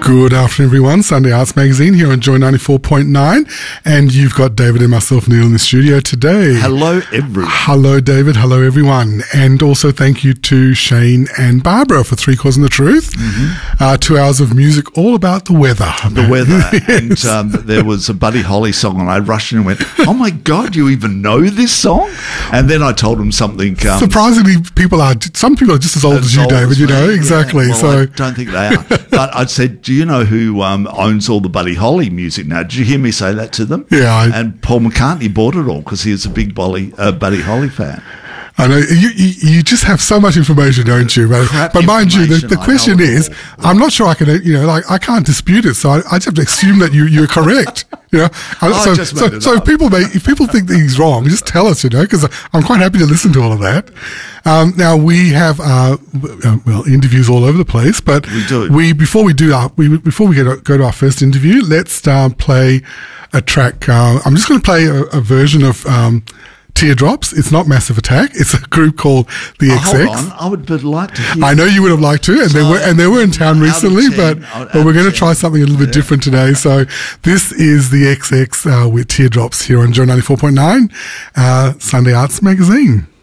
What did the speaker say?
Good afternoon, everyone. Sunday Arts Magazine here on Joy 94.9. And you've got David and myself, Neil, in the studio today. Hello, everyone. Hello, David. Hello, everyone. And also thank you to Shane and Barbara for Three Cause and the Truth. 2 hours of music all about the weather. The weather. Yes. And there was a Buddy Holly song, and I rushed in and went, oh, my God, you even know this song? And then I told him something. Surprisingly, some people are just as old as you, David, you know, exactly. Yeah, well, I don't think they are. But I said, do you know who owns all the Buddy Holly music now? Did you hear me say that to them? Yeah. And Paul McCartney bought it all because he was a big Buddy Holly fan. I know you just have so much information, don't you? But mind you, the question is, I'm not sure I can, I can't dispute it, so I just have to assume that you're correct. So if people think that he's wrong, just tell us, because I'm quite happy to listen to all of that. Now we have interviews all over the place, but we do. Before we go to our first interview, let's play a track. I'm just going to play a version of Teardrops. It's not Massive Attack. It's a group called the XX. Hold on, I would like to hear. I know you would have liked to, and they were in town recently, but we're going to try something a little bit different today. So this is the XX with Teardrops here on Joy 94.9, Sunday Arts Magazine.